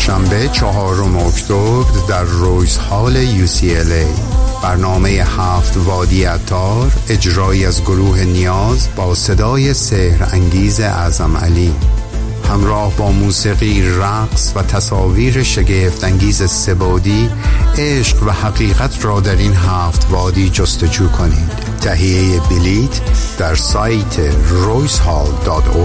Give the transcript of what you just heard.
چهارشنبه 4 اکتبر در رویز هال UCLA. برنامه 7 وادی عطار، اجرایی از گروه نیاز با صدای سحرانگیز اعظم علی، همراه با موسیقی، رقص و تصاویر شگفت‌انگیز سه‌بعدی. عشق و حقیقت را در این 7 وادی جستجو کنید. تهیه بلیط در سایت roycehall.org